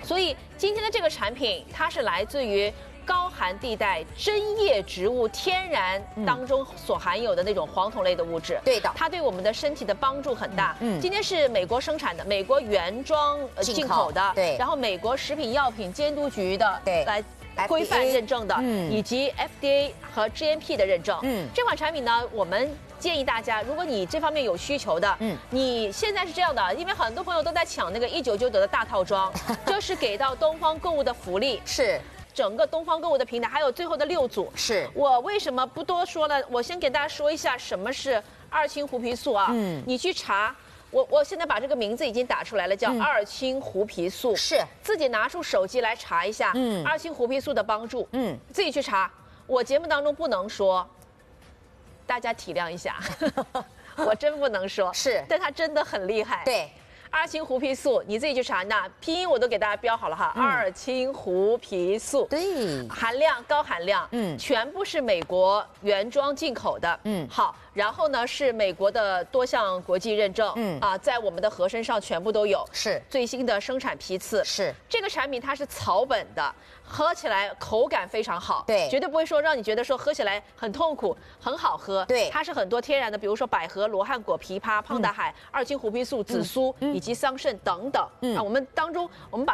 所以今天的这个产品，它是来自于高寒地带针叶植物天然当中所含有的那种黄酮类的物质。 对的， 它对我们的身体的帮助很大。今天是美国生产的，美国原装进口的， 对， 然后美国食品药品监督局的， 对， 来规范认证的，以及 FDA 和 GMP 的认证。这款产品呢，我们建议大家，如果你这方面有需求的，你现在是这样的，因为很多朋友都在抢那个199的大套装，就是给到东方购物的福利是。 整个东方购物的平台，还有最后的6组。 是我为什么不多说了？我先给大家说一下什么是2氢胡皮素啊。你去查，我现在把这个名字已经打出来了，叫2氢胡皮素。 是， 自己拿出手机来查一下。2氢胡皮素的帮助。自己去查。我节目当中不能说，大家体谅一下，我真不能说。 是， 但它真的很厉害。 对。 2氢胡皮素，你自己去查，那拼音我都给大家标好了哈。2氢胡皮素， 对， 含量高含量，全部是美国原装进口的，好，然后呢是美国的多项国际认证，在我们的盒身上全部都有， 是最新的生产批次， 是这个产品它是草本的，喝起来口感非常好， 对， 绝对不会说让你觉得说喝起来很痛苦，很好喝， 对， 它是很多天然的，比如说百合、罗汉果、枇杷、胖大海、2氢胡皮素、紫苏以及桑葚等等，我们当中我们把